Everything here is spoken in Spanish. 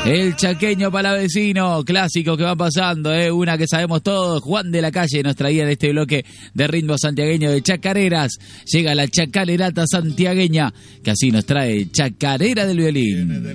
El chaqueño palavecino, clásico que va pasando, una que sabemos todos. Juan de la Calle nos traía en este bloque de ritmo santiagueño de chacareras. Llega la chacalerata santiagueña, que así nos trae Chacarera del Violín.